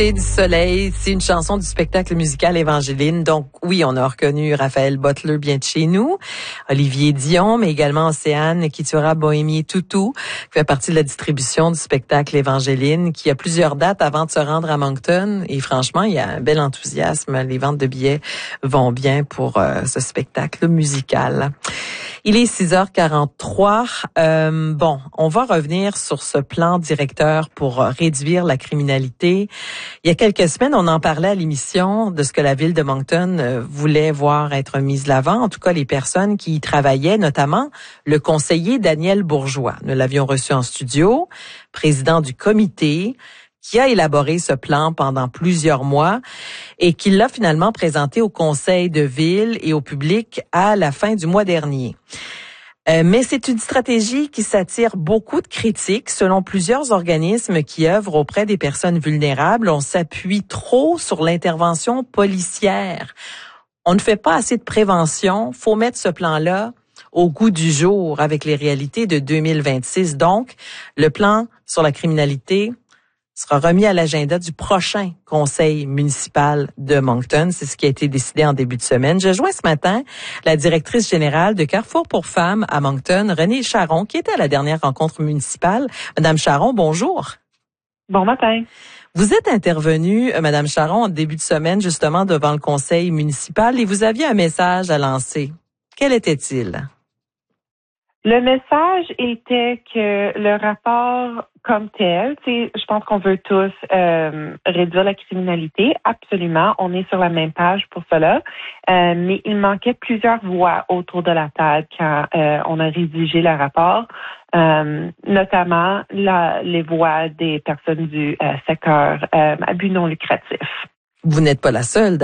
Du soleil, c'est une chanson du spectacle musical Évangeline. Donc oui, on a reconnu Raphaël Butler bien de chez nous, Olivier Dion, mais également Océane Kitura-Bohémier Toutou, qui fait partie de la distribution du spectacle Évangeline, qui a plusieurs dates avant de se rendre à Moncton. Et franchement, il y a un bel enthousiasme. Les ventes de billets vont bien pour ce spectacle musical. Il est 6h43. Bon, on va revenir sur ce plan directeur pour réduire la criminalité. Il y a quelques semaines, on en parlait à l'émission de ce que la ville de Moncton voulait voir être mise de l'avant. En tout cas, les personnes qui y travaillaient, notamment le conseiller Daniel Bourgeois. Nous l'avions reçu en studio, président du comité, qui a élaboré ce plan pendant plusieurs mois et qui l'a finalement présenté au conseil de ville et au public à la fin du mois dernier. Mais c'est une stratégie qui s'attire beaucoup de critiques. Selon plusieurs organismes qui œuvrent auprès des personnes vulnérables, on s'appuie trop sur l'intervention policière. On ne fait pas assez de prévention. Faut mettre ce plan-là au goût du jour avec les réalités de 2026. Donc, le plan sur la criminalité sera remis à l'agenda du prochain conseil municipal de Moncton. C'est ce qui a été décidé en début de semaine. Je joins ce matin la directrice générale de Carrefour pour femmes à Moncton, Renée Charon, qui était à la dernière rencontre municipale. Madame Charon, bonjour. Bon matin. Vous êtes intervenue, Madame Charon, en début de semaine, justement, devant le conseil municipal et vous aviez un message à lancer. Quel était-il? Le message était que le rapport comme tel, je pense qu'on veut tous réduire la criminalité, absolument, on est sur la même page pour cela, mais il manquait plusieurs voix autour de la table quand on a rédigé le rapport, notamment les voix des personnes du secteur à but non lucratif. Vous n'êtes pas la seule.